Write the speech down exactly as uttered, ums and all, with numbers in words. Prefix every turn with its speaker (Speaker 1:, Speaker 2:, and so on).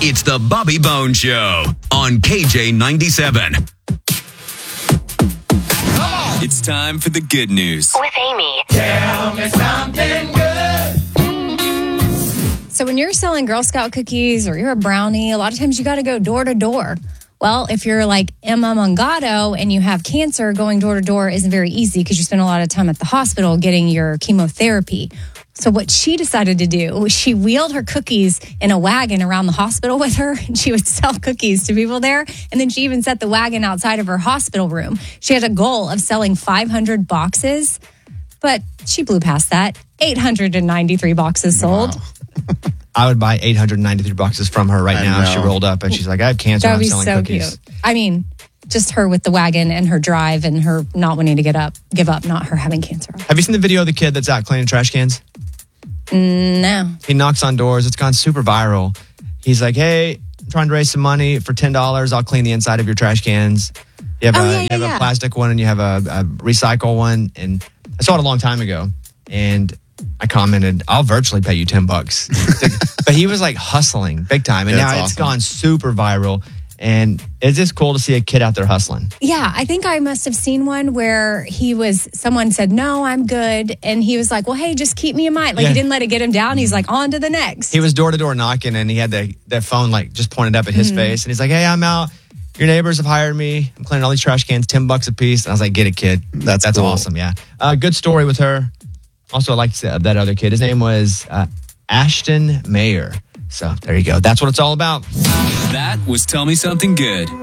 Speaker 1: It's the Bobby Bones Show on K J ninety-seven.
Speaker 2: It's time for the good news.
Speaker 3: With Amy.
Speaker 4: Tell me something good.
Speaker 5: So when you're selling Girl Scout cookies or you're a brownie, a lot of times you got to go door to door. Well, if you're like Emma Mongado and you have cancer, going door to door isn't very easy because you spend a lot of time at the hospital getting your chemotherapy. So what she decided to do was she wheeled her cookies in a wagon around the hospital with her, and she would sell cookies to people there. And then she even set the wagon outside of her hospital room. She had a goal of selling five hundred boxes, but she blew past that. eight hundred ninety-three boxes sold.
Speaker 6: Wow. I would buy eight hundred ninety-three boxes from her right
Speaker 4: I
Speaker 6: now
Speaker 4: know.
Speaker 6: if she rolled up and she's like, I have cancer,
Speaker 5: That
Speaker 6: I'm
Speaker 5: would be
Speaker 6: selling
Speaker 5: so
Speaker 6: cookies.
Speaker 5: cute. I mean, just her with the wagon and her drive and her not wanting to get up, give up, not her having cancer.
Speaker 6: Have you seen the video of the kid that's out cleaning trash cans?
Speaker 5: No.
Speaker 6: He knocks on doors. It's gone super viral. He's like, hey, I'm trying to raise some money for ten dollars. I'll clean the inside of your trash cans. You have,
Speaker 5: Oh,
Speaker 6: a,
Speaker 5: yeah,
Speaker 6: you
Speaker 5: yeah,
Speaker 6: have
Speaker 5: yeah.
Speaker 6: a plastic one and you have a, a recycle one. And I saw it a long time ago. And I commented, I'll virtually pay you ten bucks. But he was like hustling big time. And
Speaker 4: Yeah,
Speaker 6: now
Speaker 4: that's
Speaker 6: it's
Speaker 4: awesome.
Speaker 6: gone super viral. And it's just cool to see a kid out there hustling.
Speaker 5: Yeah, I think I must have seen one where he was, someone said, no, I'm good. And he was like, well, hey, just keep me in mind. Like
Speaker 6: Yeah.
Speaker 5: he didn't let it get him down. He's like, on to the next.
Speaker 6: He was door to door knocking and he had the, that phone like just pointed up at
Speaker 5: Mm-hmm.
Speaker 6: his face. And he's like, hey, I'm out. Your neighbors have hired me. I'm cleaning all these trash cans, ten bucks a piece. And I was like, get it, kid.
Speaker 4: That's
Speaker 6: That's
Speaker 4: cool.
Speaker 6: awesome. Yeah. Uh, good story with her. Also, I like that other kid. His name was uh, Ashton Mayer. So there you go. That's what it's all about.
Speaker 2: That was Tell Me Something Good.